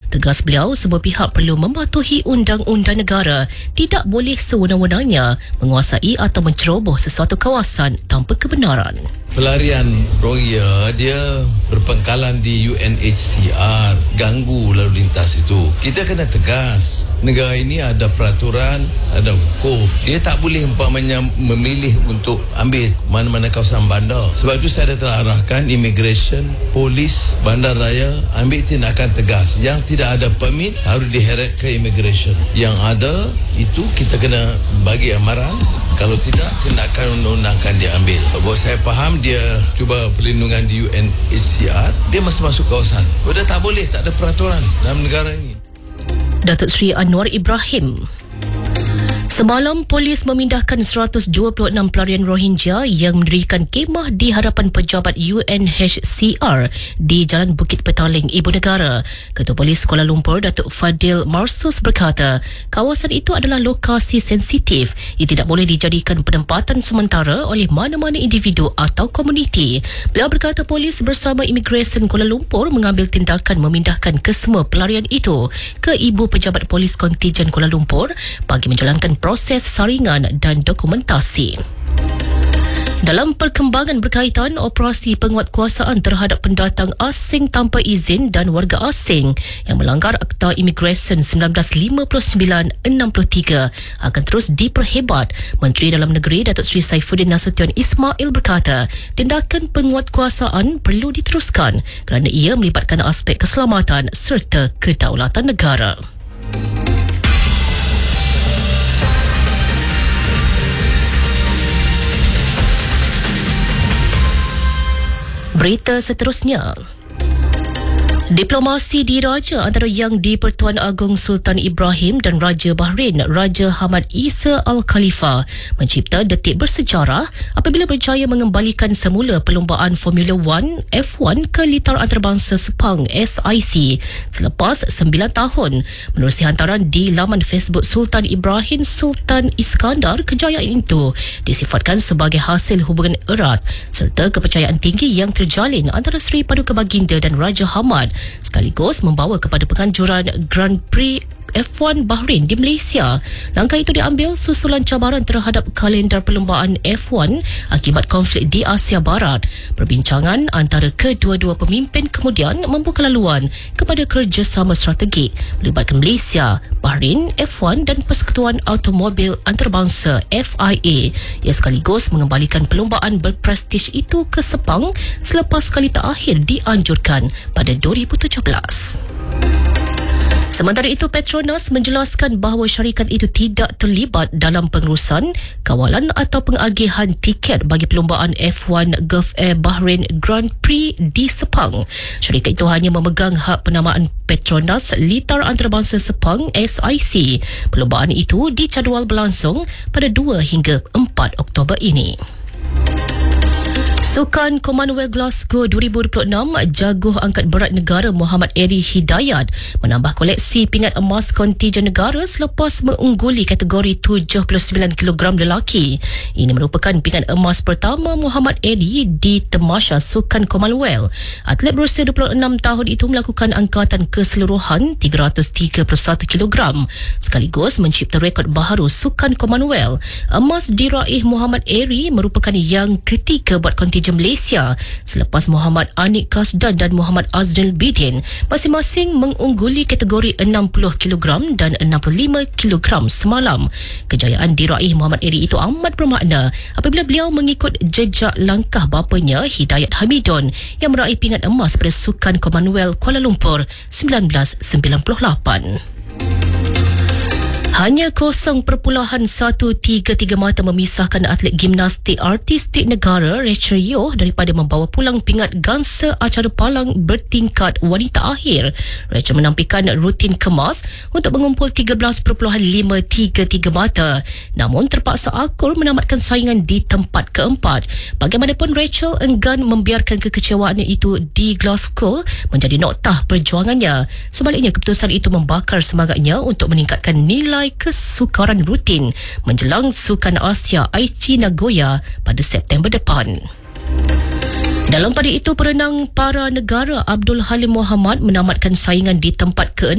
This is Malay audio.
Tegas beliau, semua pihak perlu mematuhi undang-undang negara, tidak boleh sewenang-wenangnya menguasai atau menceroboh sesuatu kawasan tanpa kebenaran. Pelarian Rohingya dia berpangkalan di UNHCR, ganggu lalu lintas itu. Kita kena tegas. Negara ini ada peraturan, ada hukum. Dia tak boleh umpamanya memilih untuk ambil mana-mana kawasan bandar. Sebab itu saya telah arahkan immigration, polis, bandaraya ambil tindakan tegas. Yang tidak ada permit harus diheret ke immigration. Yang ada itu kita kena bagi amaran. Kalau tidak, tindakan undang-undang akan diambil. Bahawa saya faham dia cuba perlindungan di UNHCR, dia masih masuk kawasan. Dia tak boleh, tak ada peraturan dalam negara ini. Datuk Seri Anwar Ibrahim. Semalam, polis memindahkan 126 pelarian Rohingya yang mendirikan kemah di hadapan pejabat UNHCR di Jalan Bukit Petaling, Ibu Negara. Ketua Polis Kuala Lumpur, Datuk Fadil Marsus berkata, kawasan itu adalah lokasi sensitif yang tidak boleh dijadikan penempatan sementara oleh mana-mana individu atau komuniti. Beliau berkata polis bersama Imigresen Kuala Lumpur mengambil tindakan memindahkan kesemua pelarian itu ke Ibu Pejabat Polis Kontijen Kuala Lumpur bagi menjalankan proses saringan dan dokumentasi. Dalam perkembangan berkaitan operasi penguatkuasaan terhadap pendatang asing tanpa izin dan warga asing yang melanggar Akta Imigresen 1959-63 akan terus diperhebat. Menteri Dalam Negeri Datuk Seri Saifuddin Nasution Ismail berkata, tindakan penguatkuasaan perlu diteruskan kerana ia melibatkan aspek keselamatan serta kedaulatan negara. Berita seterusnya. Diplomasi diraja antara Yang di-Pertuan Agong Sultan Ibrahim dan Raja Bahrain Raja Hamad Isa Al Khalifa mencipta detik bersejarah apabila berjaya mengembalikan semula perlumbaan Formula 1 F1 ke litar antarabangsa Sepang SIC selepas 9 tahun. Menerusi hantaran di laman Facebook Sultan Ibrahim Sultan Iskandar, kejayaan itu disifatkan sebagai hasil hubungan erat serta kepercayaan tinggi yang terjalin antara Seri Paduka Baginda dan Raja Hamad, sekaligus membawa kepada penganjuran Grand Prix F1 Bahrain di Malaysia. Langkah itu diambil susulan cabaran terhadap kalendar perlumbaan F1 akibat konflik di Asia Barat. Perbincangan antara kedua-dua pemimpin kemudian membuka laluan kepada kerjasama strategik melibatkan Malaysia, Bahrain, F1 dan Persekutuan Automobil Antarabangsa FIA yang sekaligus mengembalikan perlumbaan berprestij itu ke Sepang selepas kali terakhir dianjurkan pada 2017. Sementara itu, Petronas menjelaskan bahawa syarikat itu tidak terlibat dalam pengurusan, kawalan atau pengagihan tiket bagi perlumbaan F1 Gulf Air Bahrain Grand Prix di Sepang. Syarikat itu hanya memegang hak penamaan Petronas Litar Antarabangsa Sepang SIC. Perlumbaan itu dijadual berlangsung pada 2 hingga 4 Oktober ini. Sukan Commonwealth Glasgow 2026, jaguh angkat berat negara Muhammad Eri Hidayat menambah koleksi pingat emas kontijen negara selepas mengungguli kategori 79 kg lelaki. Ini merupakan pingat emas pertama Muhammad Eri di Tamasya Sukan Commonwealth. Atlet berusia 26 tahun itu melakukan angkatan keseluruhan 331 kg sekaligus mencipta rekod baharu Sukan Commonwealth. Emas diraih Muhammad Eri merupakan yang ketiga buat kontijen Malaysia selepas Muhammad Anik Kasdan dan Muhammad Azril Bidin masing-masing mengungguli kategori 60 kg dan 65 kg semalam. Kejayaan diraih Muhammad Eri itu amat bermakna apabila beliau mengikut jejak langkah bapanya Hidayat Hamidon yang meraih pingat emas pada Sukan Commonwealth Kuala Lumpur 1998. Hanya 0.133 mata memisahkan atlet gimnastik artistik negara Rachel Yeoh daripada membawa pulang pingat gangsa acara palang bertingkat wanita akhir. Rachel menampilkan rutin kemas untuk mengumpul 13.533 mata, namun terpaksa akur menamatkan saingan di tempat keempat. Bagaimanapun, Rachel enggan membiarkan kekecewaannya itu di Glasgow menjadi noktah perjuangannya. Sebaliknya, keputusan itu membakar semangatnya untuk meningkatkan nilai kesukaran rutin menjelang Sukan Asia Aichi Nagoya pada September depan. Dalam pada itu, perenang para negara Abdul Halim Mohamad menamatkan saingan di tempat ke-6